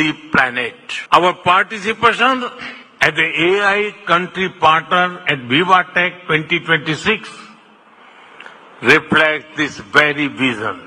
the planet. Our participation as the AI country partner at VivaTech 2026 reflects this very vision.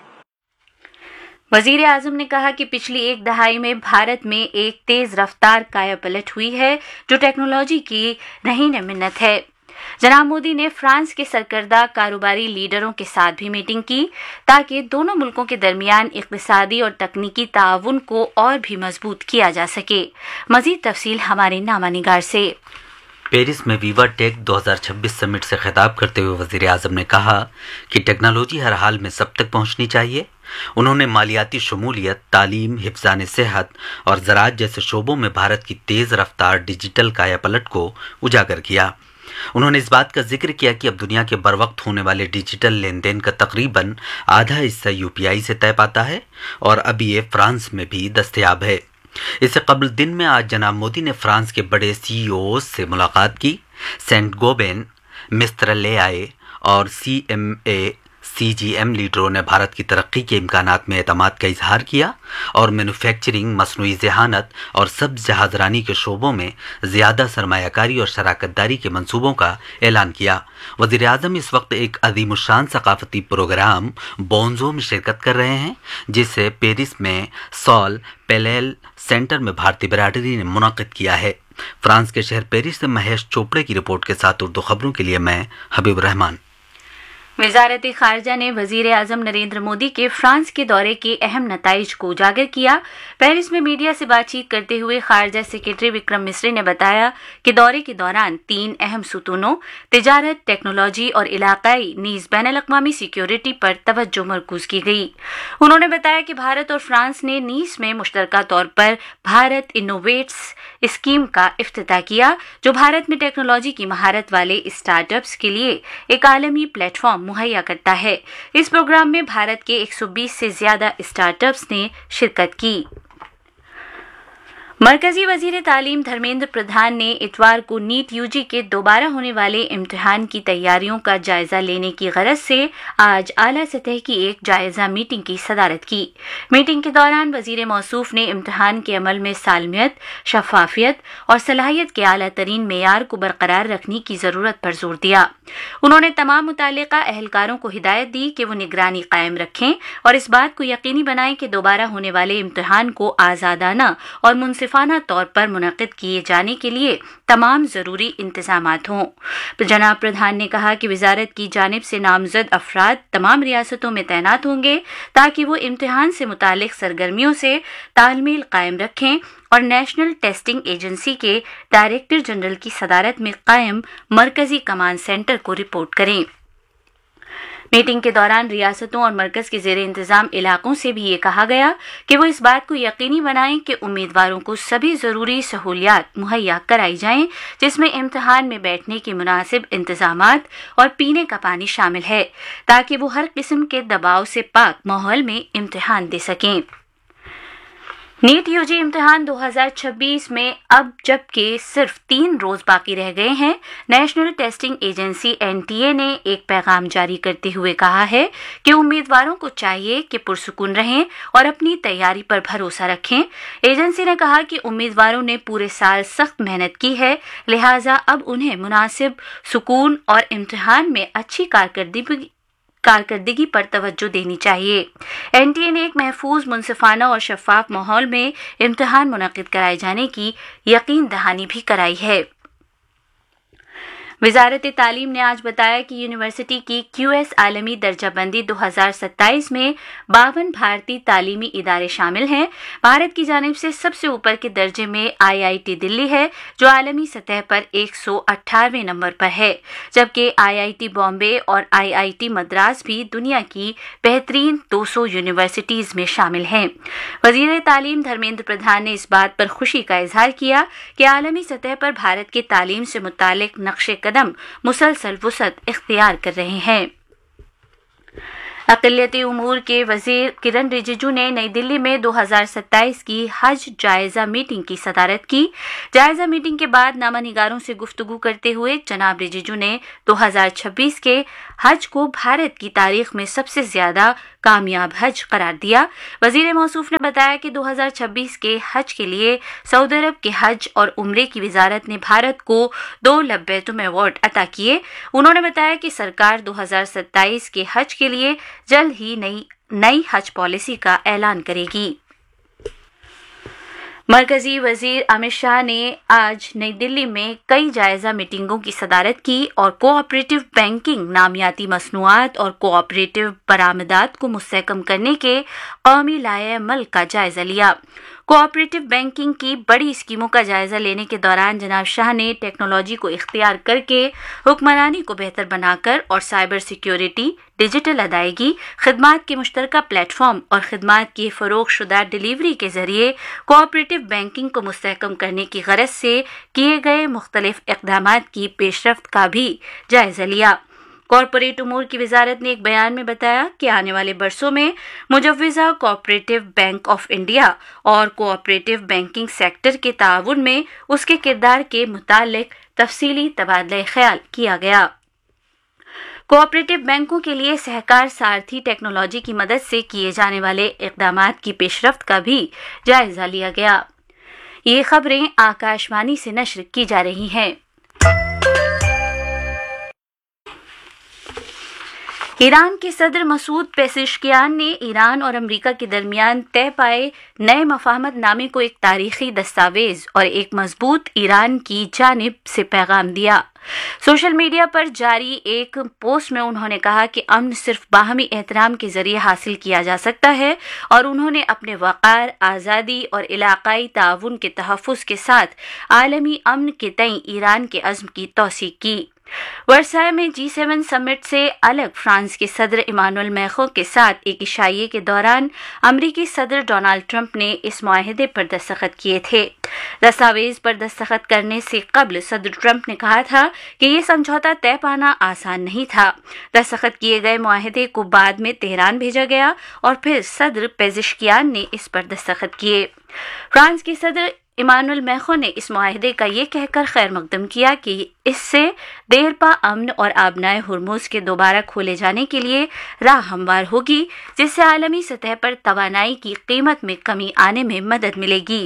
वजीर आजम ने कहा कि पिछली एक दहाई में भारत में एक तेज रफ्तार कायापलट हुई है जो टेक्नोलॉजी की रहीन मिन्नत है। जनाब मोदी ने फ्रांस के सरकर्दा कारोबारी लीडरों के साथ भी मीटिंग की ताकि दोनों मुल्कों के दरमियान इक़्तिसादी और तकनीकी ताउन को और भी मजबूत किया जा सके। मजीद तफसील हमारे नामा निगार से। पेरिस में वीवा टेक 2026 समिट से खिताब करते हुए वजीर आजम ने कहा कि टेक्नोलॉजी हर हाल में सब तक पहुंचनी चाहिए। उन्होंने मालियाती शमूलियत, तालीम, हिफ्ज़ान सेहत और ज़राअत जैसे शोबों में भारत की तेज़ रफ्तार डिजिटल कायापलट को उजागर किया। उन्होंने इस बात का जिक्र किया कि अब दुनिया के बर वक्त होने वाले डिजिटल लेन देन का तकरीबन आधा हिस्सा यूपीआई से तय पाता है और अब ये फ्रांस में भी दस्तयाब है। इससे कबल दिन में आज जनाब मोदी ने फ्रांस के बड़े सीईओ से मुलाकात की। सेंट गोबेन, मिस्टर ले आए और CGM लीडरों ने भारत की तरक्की के इम्कानात में एतमाद का इजहार किया और मैन्युफैक्चरिंग, मसनूई ज़हानत और सब्ज़ जहाज़रानी के शोबों में ज़्यादा सरमायाकारी और शराकतदारी के मंसूबों का ऐलान किया। वज़ीर आज़म इस वक्त एक अज़ीमुश्शान सकाफ़ती प्रोग्राम बोंजो में शिरकत कर रहे हैं जिसे पेरिस में सॉल पेलेल सेंटर में भारतीय बिरादरी ने मुनक़िद किया है। फ्रांस के शहर पेरिस से महेश चोपड़े की रिपोर्ट के साथ उर्दू खबरों के लिए मैं हबीब रहमान। वज़ारत ख़ारजा ने वज़ीर आज़म नरेंद्र मोदी के फ्रांस के दौरे के अहम नताइज को उजागर किया। पेरिस में मीडिया से बातचीत करते हुए खारजा सेक्रेटरी विक्रम मिस्री ने बताया कि दौरे के दौरान 3 अहम सुतूनों तिजारत, टेक्नोलॉजी और इलाकाई नीज़ बैनुल-अक़वामी सिक्योरिटी पर तवज्जो मरकूज़ की गई। उन्होंने बताया कि भारत और फ्रांस ने नीस में मुश्तरका तौर पर भारत इनोवेट्स स्कीम का इफ्तिताह किया जो भारत में टेक्नोलॉजी की महारत वाले स्टार्टअप्स के लिए एक आलमी प्लेटफॉर्म मुहैया करता है। इस प्रोग्राम में भारत के 120 से ज्यादा स्टार्टअप्स ने शिरकत की। मरकजी वजीर तालीम धर्मेंद्र प्रधान ने इतवार को नीट यूजी के दोबारा होने वाले इम्तिहान की तैयारियों का जायजा लेने की गरज से आज आला सतह की एक जायजा मीटिंग की सदारत की। मीटिंग के दौरान वजीर मौसूफ ने इम्तिहान के अमल में सालमियत, शफाफियत और सलाहियत के आला तरीन मेयार को बरकरार रखने की जरूरत पर जोर दिया। उन्होंने तमाम मुतालिका अहलकारों को हिदायत दी कि वो निगरानी कायम रखें और इस बात को यकीनी बनाएं कि दोबारा होने वाले इम्तिहान को आज़ादाना और मुनसिफाना तौर पर मुनक़िद किए जाने के लिए तमाम ज़रूरी इंतज़ामात हों। जनाब प्रधान ने कहा कि वज़ारत की जानिब से नामज़द अफराद तमाम रियासतों में तैनात होंगे ताकि वो इम्तिहान से मुतालिक सरगर्मियों से तालमेल कायम रखें और नेशनल टेस्टिंग एजेंसी के डायरेक्टर जनरल की सदारत में कायम मरकजी कमांड सेंटर को रिपोर्ट करें। मीटिंग के दौरान रियासतों और मरकज के ज़ेर इंतज़ाम इलाकों से भी ये कहा गया कि वो इस बात को यकीनी बनाएं कि उम्मीदवारों को सभी ज़रूरी सहूलियात मुहैया कराई जाएं जिसमें इम्तिहान में बैठने के मुनासिब इंतज़ामात और पीने का पानी शामिल है ताकि वो हर किस्म के दबाव से पाक माहौल में इम्तिहान दे सकें। नीट यूजी इम्तिहान 2026 में अब जबकि सिर्फ 3 रोज बाकी रह गए हैं, नेशनल टेस्टिंग एजेंसी NTA ने एक पैगाम जारी करते हुए कहा है कि उम्मीदवारों को चाहिए कि पुरसुकून रहें और अपनी तैयारी पर भरोसा रखें। एजेंसी ने कहा कि उम्मीदवारों ने पूरे साल सख्त मेहनत की है, लिहाजा अब उन्हें मुनासिब सुकून और इम्तिहान में अच्छी कारकर्दगी पर तवज्जो देनी चाहिए। NTA ने एक महफूज, मुनसिफाना और शफाफ माहौल में इम्तिहान मुनक़िद कराए जाने की यकीन दहानी भी कराई है। वज़ारत तालीम ने आज बताया कि यूनिवर्सिटी की QS आलमी दर्जाबंदी 2027 में 52 भारतीय तालीमी इदारे शामिल हैं। भारत की जानिब से सबसे ऊपर के दर्जे में IIT दिल्ली है जो आलमी सतह पर 118वें नंबर पर है, जबकि IIT बॉम्बे और IIT मद्रास भी दुनिया की बेहतरीन 200 यूनिवर्सिटीज़ में शामिल हैं। वज़ीर तालीम धर्मेंद्र प्रधान ने इस बात पर खुशी का इजहार किया कि आलमी सतह पर भारत के तालीम से मुतालिक नक्शे कदम मुसलसल वुसअत इख्तियार कर रहे हैं। अक़लियती उमूर के वज़ीर किरण रिजिजू ने नई दिल्ली में 2027 की हज जायजा मीटिंग की सदारत की। जायजा मीटिंग के बाद नामानिगारों से गुफ्तगू करते हुए जनाब रिजिजू ने 2026 के हज को भारत की तारीख में सबसे ज्यादा कामयाब हज करार दिया। वज़ीर मौसूफ ने बताया कि 2026 के हज के लिए सऊदी अरब के हज और उम्रे की वजारत ने भारत को 2 लब्बैतुम अवार्ड अता किए। उन्होंने बताया कि सरकार 2027 के हज के लिए जल्द ही नई हज पॉलिसी का ऐलान करेगी। मरकजी वजीर अमित शाह ने आज नई दिल्ली में कई जायजा मीटिंगों की सदारत की और कोऑपरेटिव बैंकिंग, नामियाती मसनूआत और कोऑपरेटिव बरामदात को मुस्तहकम करने के कौमी लाए अमल का जायजा लिया। कोऑपरेटिव बैंकिंग की बड़ी स्कीमों का जायजा लेने के दौरान जनाब शाह ने टेक्नोलॉजी को इख्तियार करके हुक्मरानी को बेहतर बनाकर और साइबर सिक्योरिटी, डिजिटल अदायगी, खिदमात के मुश्तरका प्लेटफॉर्म और खिदमात की फरोख्तशुदा डिलीवरी के जरिए कोऑपरेटिव बैंकिंग को मुस्तहकम करने की गरज से किए गए मुख्तलिफ इक़दामात की पेशरफ्त का भी जायजा लिया। कॉरपोरेट उमूर की वजारत ने एक बयान में बताया कि आने वाले बरसों में मुजव्विज़ा कोऑपरेटिव बैंक ऑफ इंडिया और कोऑपरेटिव बैंकिंग सेक्टर के ताउन में उसके किरदार के मुतालिक तफसीली तबादला ख्याल किया गया। कोऑपरेटिव बैंकों के लिए सहकार सारथी टेक्नोलॉजी की मदद से किए जाने वाले इक़दामात की पेशरफ्त का भी जायजा लिया गया। ये खबरें आकाशवाणी से नश्र की जा रही हैं। ईरान के सदर मसूद पेज़ेश्कियान ने ईरान और अमेरिका के दरमियान तय पाए नए मफाहमतनामे को एक तारीखी दस्तावेज और एक मजबूत ईरान की जानिब से पैगाम दिया। सोशल मीडिया पर जारी एक पोस्ट में उन्होंने कहा कि अमन सिर्फ बाहमी एहतराम के जरिए हासिल किया जा सकता है और उन्होंने अपने वक़ार, आज़ादी और इलाक़ाई ताउन के तहफ़्फ़ुज़ के साथ आलमी अमन के तय ईरान के अज़्म की तौसीक़ की। वर्साय में G7 समिट से अलग फ्रांस के सदर इमानुएल मैक्रों के साथ एक इशाइये के दौरान अमरीकी सदर डोनाल्ड ट्रंप ने इस मुआहदे पर दस्तखत किए थे। दस्तावेज पर दस्तखत करने से कबल सदर ट्रंप ने कहा था कि ये समझौता तय पाना आसान नहीं था। दस्तखत किए गए मुआहदे को बाद में तेहरान भेजा गया और फिर सदर पेज़ेश्कियान ने इस पर दस्तखत किए। फ्रांस के सदर इमानुएल मैक्रों ने इस मुआहदे का ये कहकर खैर मकदम किया कि इससे देरपा अमन और आबनाए हुर्मुज़ के दोबारा खोले जाने के लिए राह हमवार होगी, जिससे आलमी सतह पर तवानाई की कीमत में कमी आने में मदद मिलेगी।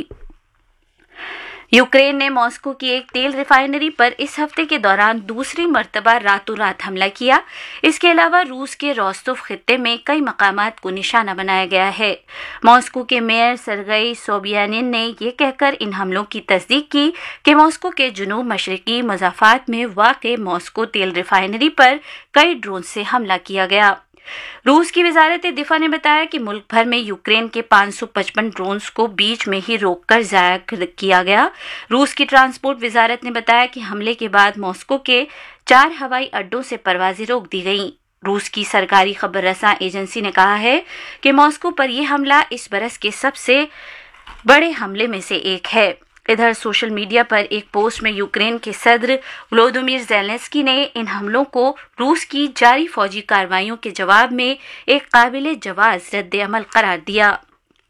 यूक्रेन ने मॉस्को की एक तेल रिफाइनरी पर इस हफ्ते के दौरान दूसरी मर्तबा रातों रात हमला किया। इसके अलावा रूस के रोस्तोव खित्ते में कई मकामात को निशाना बनाया गया है। मॉस्को के मेयर सरगई सोबियानिन ने यह कहकर इन हमलों की तस्दीक की कि मॉस्को के जुनूब मशरकी मज़ाफ़ात में वाक़ मॉस्को तेल रिफाइनरी पर कई ड्रोन से हमला किया गया। रूस की वजारत दिफा ने बताया कि मुल्क भर में यूक्रेन के 555 ड्रोन्स को बीच में ही रोककर ज़ाया किया गया। रूस की ट्रांसपोर्ट वजारत ने बताया कि हमले के बाद मॉस्को के 4 हवाई अड्डों से परवाजें रोक दी गईं। रूस की सरकारी खबर रसां एजेंसी ने कहा है कि मॉस्को पर यह हमला इस बरस के सबसे बड़े हमले में से एक है। इधर सोशल मीडिया पर एक पोस्ट में यूक्रेन के सदर व्लोदिमीर ज़ेलेंस्की ने इन हमलों को रूस की जारी फौजी कार्रवाइयों के जवाब में एक काबिल जवाज रद्द-ए-अमल करार दिया।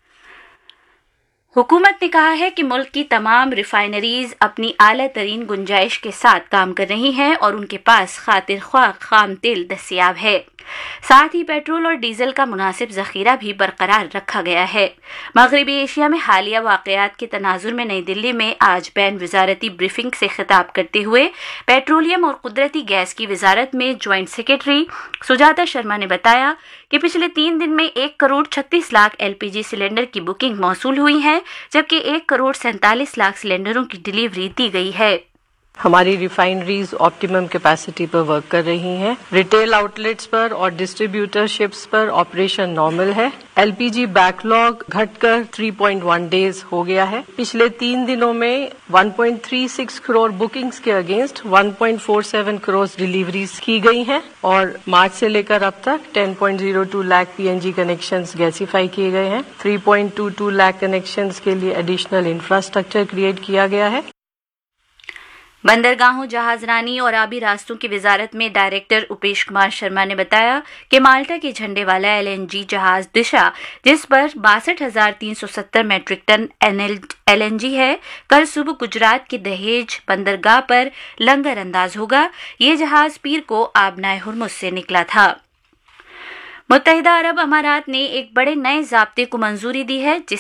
हुकूमत ने कहा है कि मुल्क की तमाम रिफाइनरीज अपनी आला तरीन गुंजाइश के साथ काम कर रही हैं और उनके पास खातिर ख्वाह खाम तेल दस्तियाब है। साथ ही पेट्रोल और डीजल का मुनासिब जखीरा भी बरकरार रखा गया है। मगरबी एशिया में हालिया वाक़यात के तनाजुर में नई दिल्ली में आज बैन वजारती ब्रीफिंग से खिताब करते हुए पेट्रोलियम और कुदरती गैस की वजारत में ज्वाइंट सेक्रेटरी सुजाता शर्मा ने बताया कि पिछले 3 दिन में 1 करोड़ 36 लाख LPG सिलेंडर की बुकिंग मौसूल हुई है, जबकि 1 करोड़ 47 लाख सिलेंडरों की डिलीवरी दी गई है। हमारी रिफाइनरीज ऑप्टिमम कैपेसिटी पर वर्क कर रही हैं। रिटेल आउटलेट्स पर और डिस्ट्रीब्यूटरशिप्स पर ऑपरेशन नॉर्मल है। LPG बैकलॉग घटकर 3.1 डेज हो गया है। पिछले 3 दिनों में 1.36 करोड़ बुकिंग्स के अगेंस्ट 1.47 करोड़ डिलीवरीज की गई हैं और मार्च से लेकर अब तक 10.02 लाख PNG कनेक्शंस गैसीफाई किए गए हैं। 3.22 लाख कनेक्शंस के लिए एडिशनल इंफ्रास्ट्रक्चर क्रिएट किया गया है। बंदरगाहों, जहाजरानी और आबी रास्तों की वजारत में डायरेक्टर उपेश कुमार शर्मा ने बताया कि माल्टा के झंडे वाला LNG जहाज दिशा, जिस पर 62,370 मैट्रिक टन LNG है, कल सुबह गुजरात के दहेज बंदरगाह पर लंगर अंदाज होगा। ये जहाज पीर को आबनाए हुर्मुज से निकला था। मुत्तहिदा अरब अमारात ने एक बड़े नए ज़ाब्ते को मंजूरी दी है,